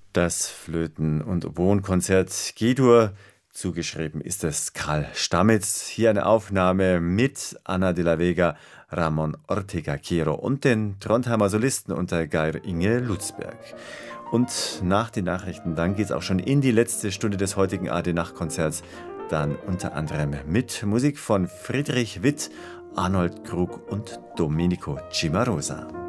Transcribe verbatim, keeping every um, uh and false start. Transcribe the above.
Das Flöten- und Oboenkonzert G-Dur. Zugeschrieben ist es Karl Stamitz. Hier eine Aufnahme mit Ana de la Vega, Ramon Ortega Quero und den Trondheimer Solisten unter Geir Inge Lutzberg. Und nach den Nachrichten, dann geht es auch schon in die letzte Stunde des heutigen A D-Nachtkonzerts. Dann unter anderem mit Musik von Friedrich Witt, Arnold Krug und Domenico Cimarosa.